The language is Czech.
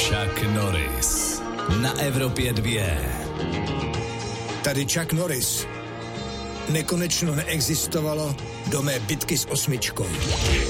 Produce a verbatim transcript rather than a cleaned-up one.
Chuck Norris na Evropě dvě. Tady Chuck Norris. Nekonečno neexistovalo do mé bitky s osmičkou.